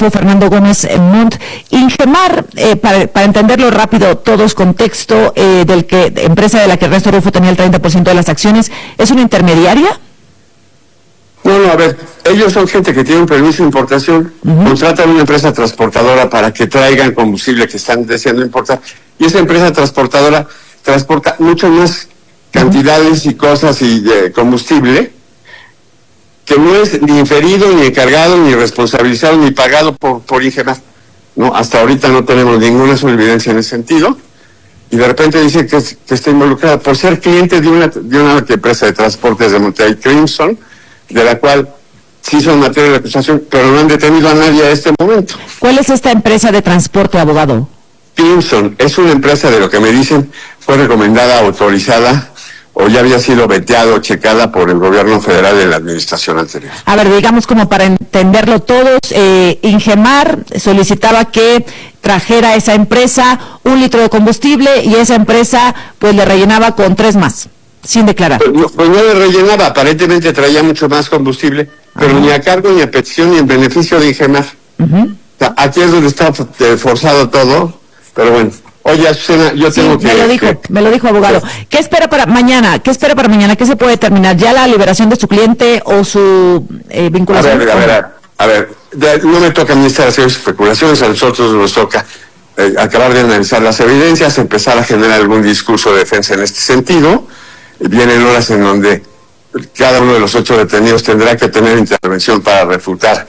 Rufo, Fernando Gómez Montt. Ingemar, para entenderlo rápido, todos contexto, empresa de la que Ernesto Rufo tenía el 30% de las acciones, ¿es una intermediaria? No, a ver, ellos son gente que tiene un permiso de importación, contratan una empresa transportadora para que traigan combustible que están deseando importar, y esa empresa transportadora transporta mucho más cantidades y cosas y de combustible que no es ni inferido, ni encargado, ni responsabilizado, ni pagado por Ingemar. No, hasta ahorita no tenemos ninguna evidencia en ese sentido, y de repente dice que está involucrada por ser cliente de una empresa de transportes de Monterrey, Crimson, de la cual sí son materia de acusación, pero no han detenido a nadie a este momento. ¿Cuál es esta empresa de transporte, abogado? Crimson es una empresa, de lo que me dicen, fue recomendada, autorizada, o ya había sido veteada o checada por el gobierno federal de la administración anterior. A ver, digamos como para entenderlo todos, Ingemar solicitaba que trajera a esa empresa 1 litro de combustible y esa empresa pues le rellenaba con 3 más. Sin declarar. Pues no le rellenaba, aparentemente traía mucho más combustible, pero ni a cargo, ni a petición, ni en beneficio de Ingemar. O sea, aquí es donde está forzado todo, pero bueno. Oye, Azucena, yo tengo que... Me lo dijo, abogado. Sí. ¿Qué espera para mañana? ¿Qué se puede determinar? ¿Ya la liberación de su cliente o su vinculación? A ver, no me toca a mí estar haciendo especulaciones, a nosotros nos toca acabar de analizar las evidencias, empezar a generar algún discurso de defensa en este sentido. Vienen horas en donde cada uno de los 8 detenidos tendrá que tener intervención para refutar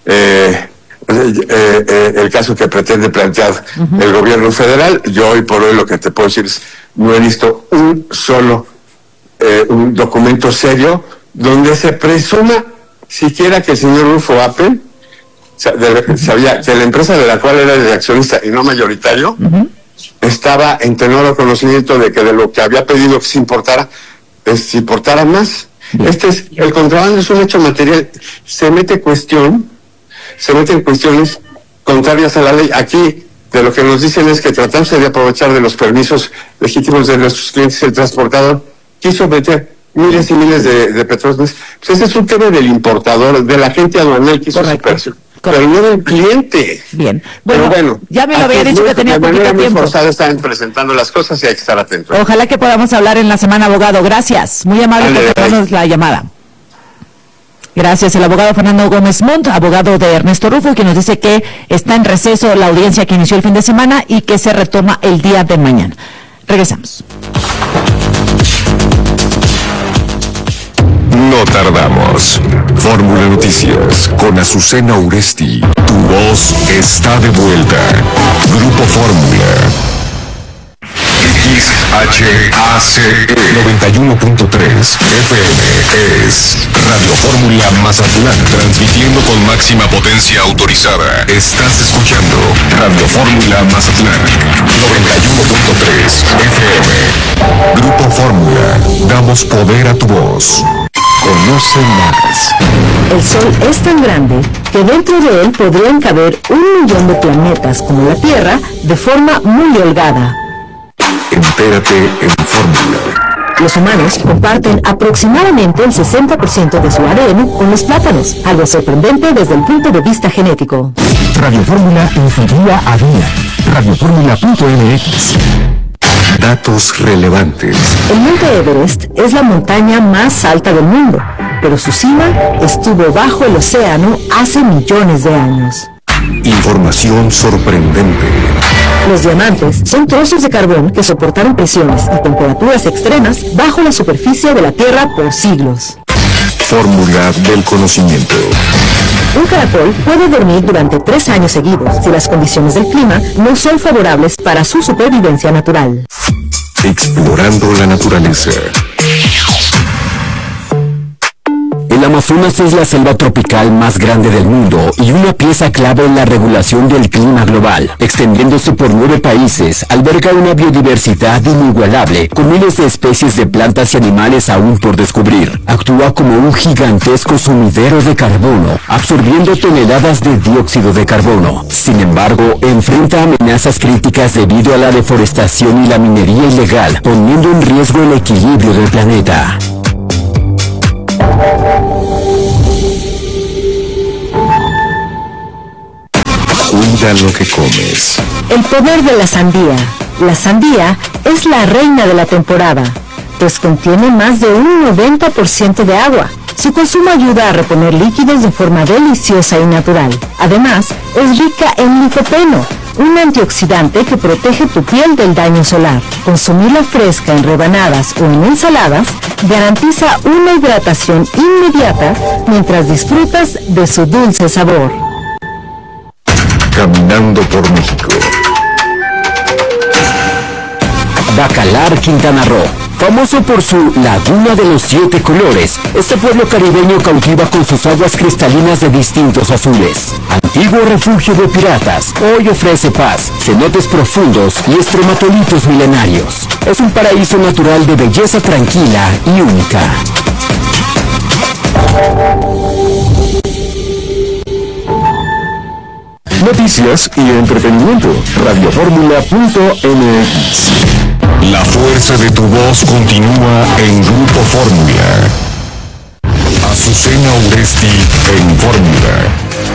el caso que pretende plantear el gobierno federal. Yo hoy por hoy lo que te puedo decir es, no he visto un solo un documento serio donde se presuma siquiera que el señor Rufo Appel sabía que la empresa de la cual era el accionista y no mayoritario estaba en tenor conocimiento de que de lo que había pedido que se importara más. El contrabando es un hecho material, se mete en cuestiones contrarias a la ley. Aquí de lo que nos dicen es que tratándose de aprovechar de los permisos legítimos de nuestros clientes, el transportador quiso meter miles y miles de petróleos. Pues ese es un tema del importador, de la gente aduanal que hizo su operación. Pero no del cliente. Bien. Bueno, ya me lo había dicho que tenía poquito tiempo. De manera muy forzada están presentando las cosas y hay que estar atentos. Ojalá que podamos hablar en la semana, abogado. Gracias. Muy amable por tomarnos la llamada. Gracias. El abogado Fernando Gómez Montt, abogado de Ernesto Rufo, que nos dice que está en receso la audiencia que inició el fin de semana y que se retoma el día de mañana. Regresamos. No tardamos. Fórmula Noticias con Azucena Uresti. Tu voz está de vuelta. Grupo Fórmula. XHACE 91.3 FM es Radio Fórmula Mazatlán, transmitiendo con máxima potencia autorizada. Estás escuchando Radio Fórmula Mazatlán 91.3 FM. Grupo Fórmula, damos poder a tu voz. Conoce más. El Sol es tan grande que dentro de él podrían caber 1 millón de planetas como la Tierra de forma muy holgada. Entérate en Fórmula. Los humanos comparten aproximadamente el 60% de su ADN con los plátanos, algo sorprendente desde el punto de vista genético. Radio Fórmula influía a día. Radiofórmula.mx. Datos relevantes. El Monte Everest es la montaña más alta del mundo, pero su cima estuvo bajo el océano hace millones de años. Información sorprendente. Los diamantes son trozos de carbón que soportaron presiones y temperaturas extremas bajo la superficie de la Tierra por siglos. Fórmula del conocimiento. Un caracol puede dormir durante 3 años seguidos si las condiciones del clima no son favorables para su supervivencia natural. Explorando la naturaleza. El Amazonas es la selva tropical más grande del mundo y una pieza clave en la regulación del clima global. Extendiéndose por 9 países, alberga una biodiversidad inigualable, con miles de especies de plantas y animales aún por descubrir. Actúa como un gigantesco sumidero de carbono, absorbiendo toneladas de dióxido de carbono. Sin embargo, enfrenta amenazas críticas debido a la deforestación y la minería ilegal, poniendo en riesgo el equilibrio del planeta. Cuida lo que comes. El poder de la sandía. La sandía es la reina de la temporada, pues contiene más de un 90% de agua. Su consumo ayuda a reponer líquidos de forma deliciosa y natural. Además, es rica en licopeno, un antioxidante que protege tu piel del daño solar. Consumirla fresca en rebanadas o en ensaladas garantiza una hidratación inmediata mientras disfrutas de su dulce sabor. Caminando por México. Bacalar, Quintana Roo. Famoso por su Laguna de los 7 colores, este pueblo caribeño cautiva con sus aguas cristalinas de distintos azules. Antiguo refugio de piratas, hoy ofrece paz, cenotes profundos y estromatolitos milenarios. Es un paraíso natural de belleza tranquila y única. Noticias y entretenimiento. Radioformula.mx. La fuerza de tu voz continúa en Grupo Fórmula. Azucena Uresti en Fórmula.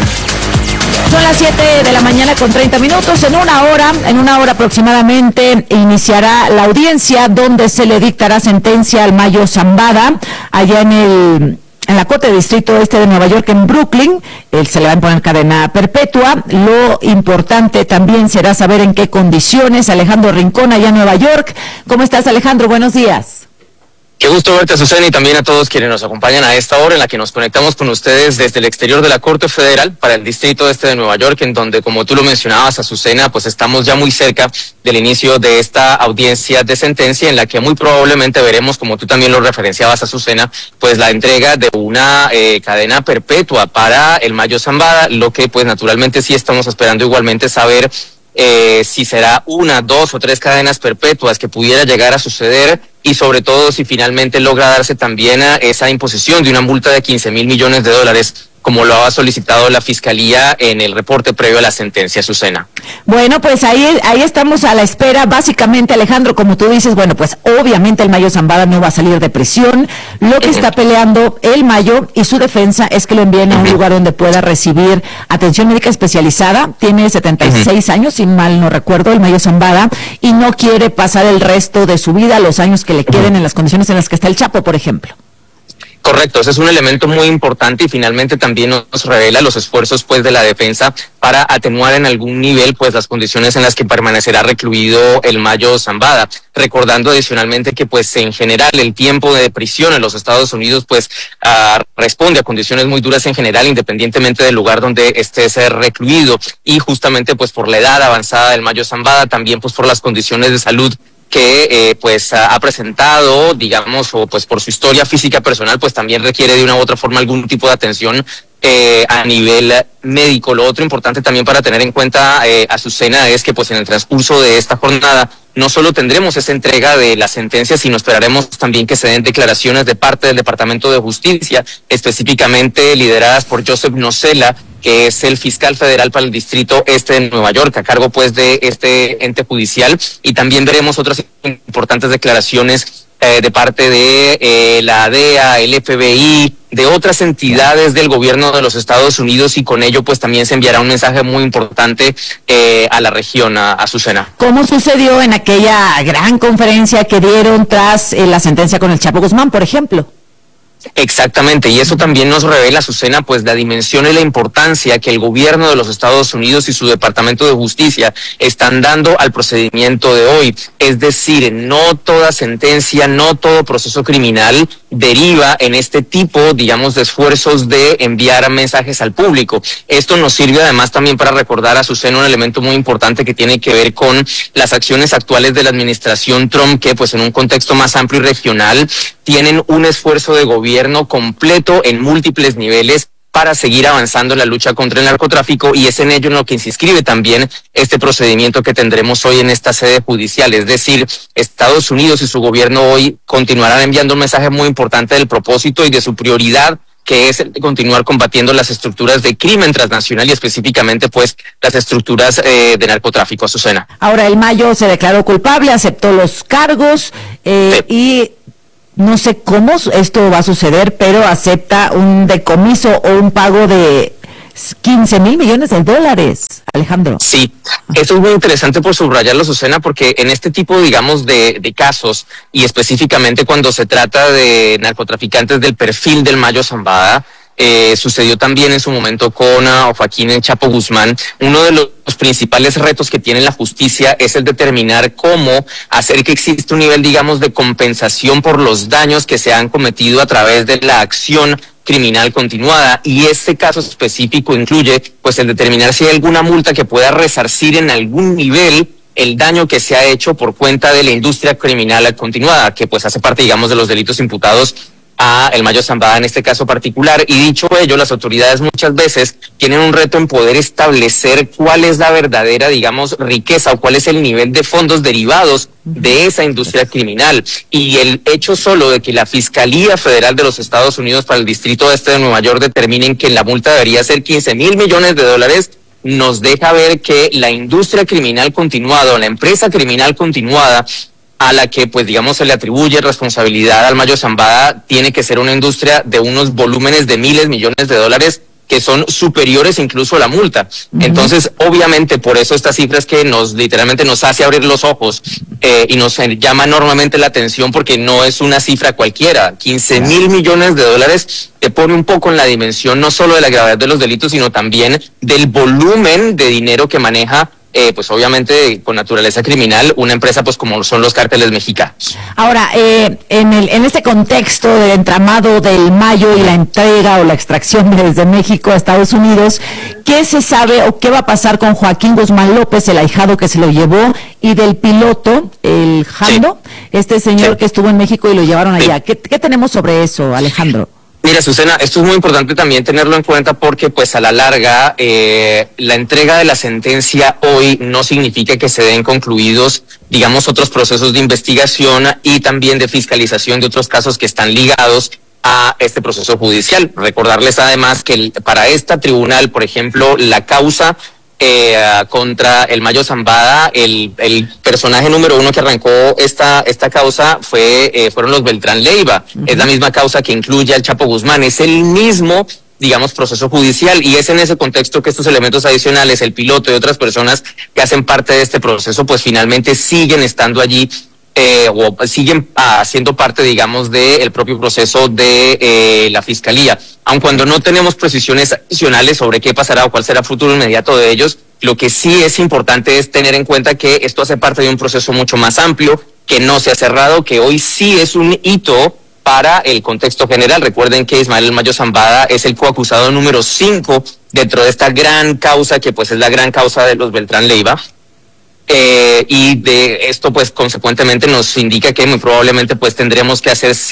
Son las 7 de la mañana con 30 minutos. En una hora aproximadamente iniciará la audiencia donde se le dictará sentencia al Mayo Zambada allá en la Corte Distrito Este de Nueva York, en Brooklyn. Se le va a imponer cadena perpetua. Lo importante también será saber en qué condiciones. Alejandro Rincón, allá en Nueva York. ¿Cómo estás, Alejandro? Buenos días. Qué gusto verte, Azucena, y también a todos quienes nos acompañan a esta hora en la que nos conectamos con ustedes desde el exterior de la Corte Federal para el Distrito Este de Nueva York, en donde, como tú lo mencionabas, Azucena, pues estamos ya muy cerca del inicio de esta audiencia de sentencia, en la que muy probablemente veremos, como tú también lo referenciabas, Azucena, pues la entrega de una cadena perpetua para el Mayo Zambada, lo que pues naturalmente sí estamos esperando igualmente saber si será 1, 2 o 3 cadenas perpetuas que pudiera llegar a suceder, y sobre todo si finalmente logra darse también esa imposición de una multa de $15,000 millones, como lo ha solicitado la Fiscalía en el reporte previo a la sentencia, Azucena. Bueno, pues ahí estamos a la espera. Básicamente, Alejandro, como tú dices, bueno, pues obviamente el Mayo Zambada no va a salir de prisión. Lo que está peleando el Mayo y su defensa es que lo envíen a un lugar donde pueda recibir atención médica especializada. Tiene 76 años, si mal no recuerdo, el Mayo Zambada, y no quiere pasar el resto de su vida, los años que le queden, en las condiciones en las que está el Chapo, por ejemplo. Correcto, ese es un elemento muy importante y finalmente también nos revela los esfuerzos pues de la defensa para atenuar en algún nivel pues las condiciones en las que permanecerá recluido el Mayo Zambada, recordando adicionalmente que pues en general el tiempo de prisión en los Estados Unidos pues responde a condiciones muy duras en general, independientemente del lugar donde esté ser recluido, y justamente pues por la edad avanzada del Mayo Zambada, también pues por las condiciones de salud que pues ha presentado, digamos, o pues por su historia física personal, pues también requiere de una u otra forma algún tipo de atención a nivel médico. Lo otro importante también para tener en cuenta, Azucena, es que pues en el transcurso de esta jornada no solo tendremos esa entrega de la sentencia, sino esperaremos también que se den declaraciones de parte del Departamento de Justicia, específicamente lideradas por Joseph Nocella, que es el fiscal federal para el Distrito Este de Nueva York, a cargo pues de este ente judicial, y también veremos otras importantes declaraciones de parte de la DEA, el FBI, de otras entidades del gobierno de los Estados Unidos, y con ello pues también se enviará un mensaje muy importante a la región, a Azucena. ¿Cómo sucedió en aquella gran conferencia que dieron tras la sentencia con el Chapo Guzmán, por ejemplo? Exactamente, y eso también nos revela, Azucena, pues la dimensión y la importancia que el gobierno de los Estados Unidos y su Departamento de Justicia están dando al procedimiento de hoy. Es decir, no toda sentencia, no todo proceso criminal deriva en este tipo, digamos, de esfuerzos de enviar mensajes al público. Esto nos sirve además también para recordar, Azucena, un elemento muy importante que tiene que ver con las acciones actuales de la administración Trump, que pues en un contexto más amplio y regional tienen un esfuerzo de gobierno completo en múltiples niveles para seguir avanzando en la lucha contra el narcotráfico, y es en ello en lo que se inscribe también este procedimiento que tendremos hoy en esta sede judicial. Es decir, Estados Unidos y su gobierno hoy continuarán enviando un mensaje muy importante del propósito y de su prioridad, que es el de continuar combatiendo las estructuras de crimen transnacional y específicamente pues las estructuras de narcotráfico, Azucena. Ahora, el Mayo se declaró culpable, aceptó los cargos y no sé cómo esto va a suceder, pero acepta un decomiso o un pago de $15,000 millones, Alejandro. Sí, esto es muy interesante por subrayarlo, Susana, porque en este tipo, digamos, de casos, y específicamente cuando se trata de narcotraficantes del perfil del Mayo Zambada, sucedió también en su momento con Joaquín El Chapo Guzmán. Uno de los principales retos que tiene la justicia es el determinar cómo hacer que exista un nivel, digamos, de compensación por los daños que se han cometido a través de la acción criminal continuada, y este caso específico incluye pues el determinar si hay alguna multa que pueda resarcir en algún nivel el daño que se ha hecho por cuenta de la industria criminal continuada, que pues hace parte, digamos, de los delitos imputados a el Mayo Zambada en este caso particular. Y dicho ello, las autoridades muchas veces tienen un reto en poder establecer cuál es la verdadera, digamos, riqueza o cuál es el nivel de fondos derivados de esa industria criminal. Y el hecho solo de que la Fiscalía Federal de los Estados Unidos para el Distrito Este de Nueva York determinen que la multa debería ser $15,000 millones, nos deja ver que la industria criminal continuada o la empresa criminal continuada a la que, pues, digamos, se le atribuye responsabilidad al Mayo Zambada, tiene que ser una industria de unos volúmenes de miles de millones de dólares que son superiores incluso a la multa. Entonces, obviamente, por eso estas cifras que literalmente nos hace abrir los ojos y nos llama enormemente la atención, porque no es una cifra cualquiera. $15,000 millones te pone un poco en la dimensión no solo de la gravedad de los delitos, sino también del volumen de dinero que maneja pues obviamente con naturaleza criminal, una empresa pues como son los cárteles mexicanos. Ahora, en este contexto del entramado del Mayo y la entrega o la extracción desde México a Estados Unidos, ¿qué se sabe o qué va a pasar con Joaquín Guzmán López, el ahijado que se lo llevó, y del piloto, el Jando, este señor que estuvo en México y lo llevaron allá? ¿Qué tenemos sobre eso, Alejandro? Mira, Susana, esto es muy importante también tenerlo en cuenta, porque pues a la larga la entrega de la sentencia hoy no significa que se den concluidos, digamos, otros procesos de investigación y también de fiscalización de otros casos que están ligados a este proceso judicial. Recordarles además que para esta tribunal, por ejemplo, la causa contra el Mayo Zambada, el personaje número 1 que arrancó esta causa fueron los Beltrán Leiva. Es la misma causa que incluye al Chapo Guzmán, es el mismo, digamos, proceso judicial, y es en ese contexto que estos elementos adicionales, el piloto y otras personas que hacen parte de este proceso, pues finalmente siguen estando allí o siguen siendo parte, digamos, del propio proceso de la Fiscalía. Aun cuando no tenemos precisiones adicionales sobre qué pasará o cuál será el futuro inmediato de ellos, lo que sí es importante es tener en cuenta que esto hace parte de un proceso mucho más amplio, que no se ha cerrado, que hoy sí es un hito para el contexto general. Recuerden que Ismael El Mayo Zambada es el coacusado número 5 dentro de esta gran causa, que pues es la gran causa de los Beltrán Leiva. Y de esto pues consecuentemente nos indica que muy probablemente pues tendremos que hacer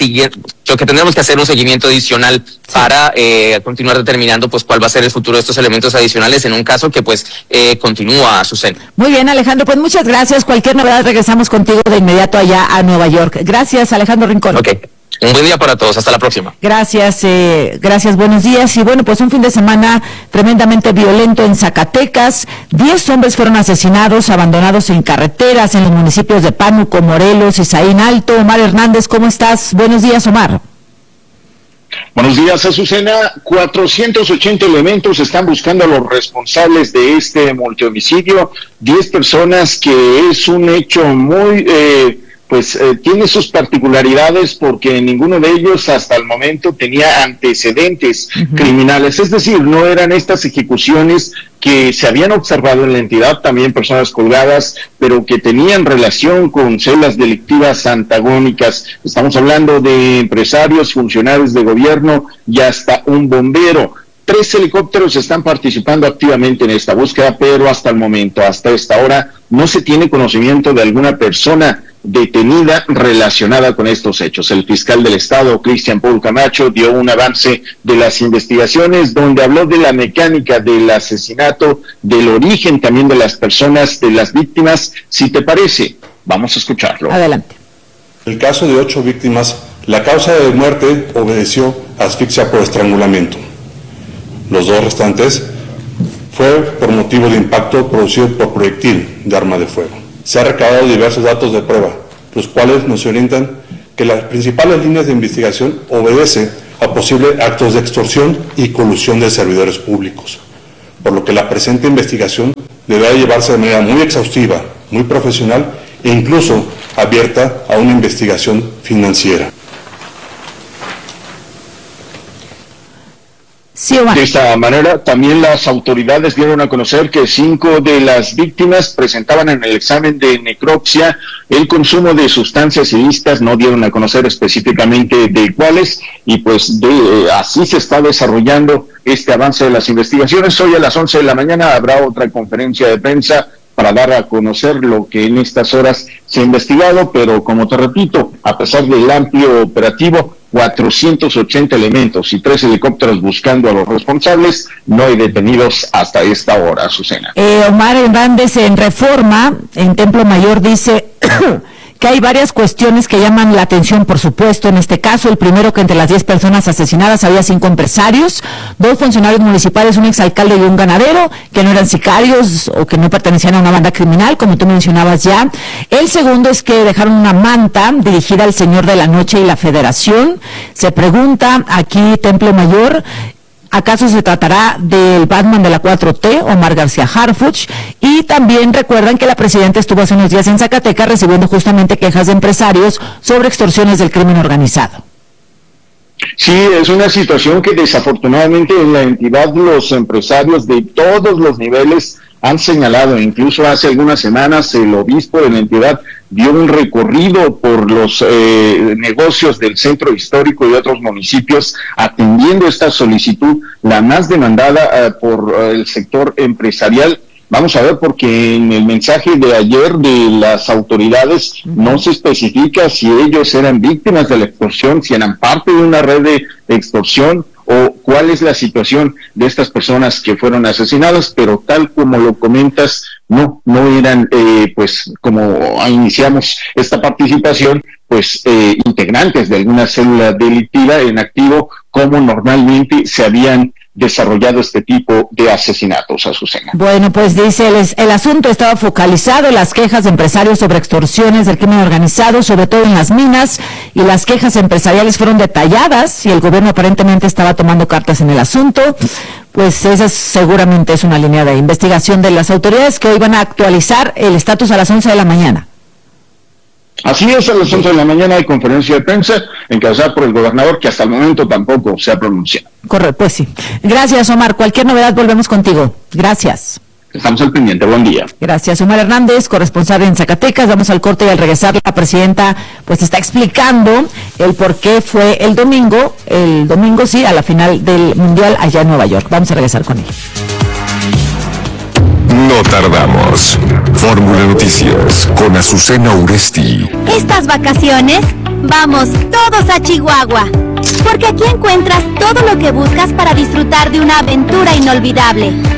un seguimiento adicional para continuar determinando pues cuál va a ser el futuro de estos elementos adicionales en un caso que pues continúa su seno. Muy bien, Alejandro, pues muchas gracias. Cualquier novedad regresamos contigo de inmediato allá a Nueva York. Gracias, Alejandro Rincón. Okay. Un buen día para todos, hasta la próxima. Gracias, buenos días. Y bueno, pues un fin de semana tremendamente violento en Zacatecas. 10 hombres fueron asesinados, abandonados en carreteras en los municipios de Pánuco, Morelos y Zaín Alto. Omar Hernández, ¿cómo estás? Buenos días, Omar. Buenos días, Azucena. 480 elementos están buscando a los responsables de este multihomicidio. 10 personas, que es un hecho muy... tiene sus particularidades, porque ninguno de ellos hasta el momento tenía antecedentes criminales, es decir, no eran estas ejecuciones que se habían observado en la entidad, también personas colgadas, pero que tenían relación con células delictivas antagónicas. Estamos hablando de empresarios, funcionarios de gobierno y hasta un bombero. 3 helicópteros están participando activamente en esta búsqueda, pero hasta el momento, hasta esta hora, no se tiene conocimiento de alguna persona detenida relacionada con estos hechos. El fiscal del Estado, Cristian Paul Camacho, dio un avance de las investigaciones, donde habló de la mecánica del asesinato, del origen también de las personas, de las víctimas. Si te parece, vamos a escucharlo. Adelante. En el caso de 8 víctimas, la causa de muerte obedeció a asfixia por estrangulamiento. Los 2 restantes fue por motivo de impacto producido por proyectil de arma de fuego. Se han recabado diversos datos de prueba, los cuales nos orientan que las principales líneas de investigación obedecen a posibles actos de extorsión y colusión de servidores públicos. por lo que la presente investigación deberá llevarse de manera muy exhaustiva, muy profesional e incluso abierta a una investigación financiera. Sí, de esta manera, también las autoridades dieron a conocer que 5 de las víctimas presentaban en el examen de necropsia el consumo de sustancias ilícitas, no dieron a conocer específicamente de cuáles, y pues así se está desarrollando este avance de las investigaciones. Hoy a las 11 de la mañana habrá otra conferencia de prensa para dar a conocer lo que en estas horas se ha investigado, pero como te repito, a pesar del amplio operativo, 480 elementos y 3 helicópteros buscando a los responsables, no hay detenidos hasta esta hora, Azucena. Omar Hernández en Reforma, en Templo Mayor, dice que hay varias cuestiones que llaman la atención, por supuesto. En este caso, el primero, que entre las 10 personas asesinadas había 5 empresarios, 2 funcionarios municipales, un exalcalde y un ganadero, que no eran sicarios o que no pertenecían a una banda criminal, como tú mencionabas ya. El segundo es que dejaron una manta dirigida al Señor de la Noche y la Federación. Se pregunta aquí, Templo Mayor, ¿acaso se tratará del Batman de la 4T, Omar García Harfuch? Y también recuerdan que la presidenta estuvo hace unos días en Zacatecas recibiendo justamente quejas de empresarios sobre extorsiones del crimen organizado. Sí, es una situación que desafortunadamente en la entidad los empresarios de todos los niveles han señalado. Incluso hace algunas semanas el obispo de la entidad dio un recorrido por los negocios del centro histórico y otros municipios atendiendo esta solicitud, la más demandada por el sector empresarial. Vamos a ver, porque en el mensaje de ayer de las autoridades no se especifica si ellos eran víctimas de la extorsión, si eran parte de una red de extorsión o cuál es la situación de estas personas que fueron asesinadas, pero tal como lo comentas, no eran, pues como iniciamos esta participación, pues integrantes de alguna célula delictiva en activo, como normalmente se habían desarrollado este tipo de asesinatos, Azucena. Bueno, pues dice, el asunto estaba focalizado en las quejas de empresarios sobre extorsiones del crimen organizado, sobre todo en las minas, y las quejas empresariales fueron detalladas y el gobierno aparentemente estaba tomando cartas en el asunto. Pues esa seguramente es una línea de investigación de las autoridades que hoy van a actualizar el estatus a las 11 de la mañana. Así es, a las 11 de la mañana hay conferencia de prensa encabezada por el gobernador, que hasta el momento tampoco se ha pronunciado. Correcto, pues sí. Gracias, Omar. Cualquier novedad volvemos contigo. Gracias. Estamos al pendiente. Buen día. Gracias, Omar Hernández, corresponsal en Zacatecas. Vamos al corte y al regresar la presidenta pues está explicando el por qué fue el domingo sí, a la final del Mundial allá en Nueva York. Vamos a regresar con él. No tardamos. Fórmula Noticias con Azucena Uresti. Estas vacaciones, vamos todos a Chihuahua, porque aquí encuentras todo lo que buscas para disfrutar de una aventura inolvidable.